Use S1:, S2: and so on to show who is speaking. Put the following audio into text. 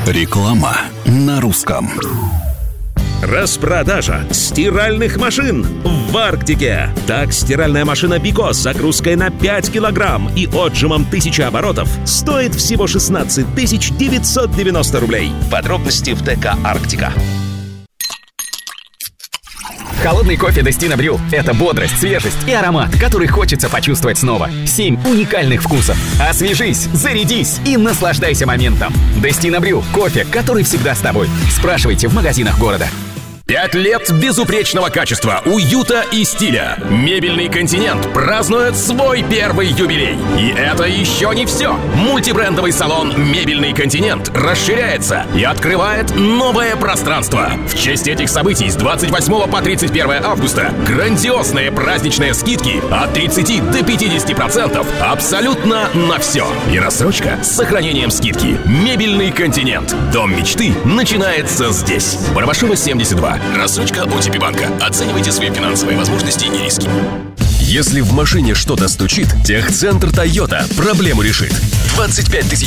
S1: Реклама на русском.
S2: Распродажа стиральных машин в Арктике. Так, стиральная машина Бико с загрузкой на 5 килограмм и отжимом 1000 оборотов стоит всего 16 990 рублей. Подробности в ТК «Арктика».
S3: Холодный кофе Destina Brew – это бодрость, свежесть и аромат, который хочется почувствовать снова. 7 уникальных вкусов. Освежись, зарядись и наслаждайся моментом. Destina Brew – кофе, который всегда с тобой. Спрашивайте в магазинах города.
S4: 5 лет безупречного качества, уюта и стиля. Мебельный континент празднует свой первый юбилей. И это еще не все. Мультибрендовый салон «Мебельный континент» расширяется и открывает новое пространство. В честь этих событий с 28 по 31 августа грандиозные праздничные скидки от 30 до 50% абсолютно на все. И рассрочка с сохранением скидки. «Мебельный континент». Дом мечты начинается здесь. Барабашева, 72. Рассрочка ОТП банка. Оценивайте свои финансовые возможности и риски.
S5: Если в машине что-то стучит, техцентр Toyota проблему решит. 25 000